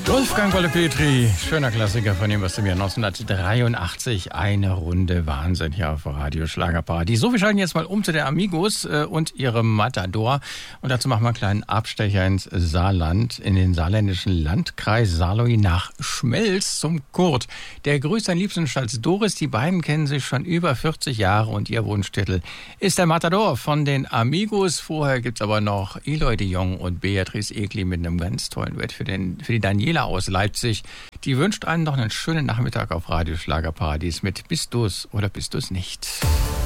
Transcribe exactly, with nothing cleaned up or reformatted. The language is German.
Wolfgang Bolle-Petri, schöner Klassiker von ihm aus dem Jahr neunzehnhundertdreiundachtzig. Eine Runde Wahnsinn hier auf Radio Schlagerparadies. So, wir schalten jetzt mal um zu den Amigos äh, und ihrem Matador. Und dazu machen wir einen kleinen Abstecher ins Saarland, in den saarländischen Landkreis Saarlouis nach Schmelz zum Kurt. Der grüßt seinen Liebsten als Doris. Die beiden kennen sich schon über vierzig Jahre und ihr Wunschtitel ist der Matador von den Amigos. Vorher gibt's aber noch Eloy de Jong und Beatrice Egli mit einem ganz tollen Duett für, den, für die Daniela aus Leipzig. Die wünscht einen noch einen schönen Nachmittag auf Radio Schlagerparadies mit Bist du's oder bist du's nicht?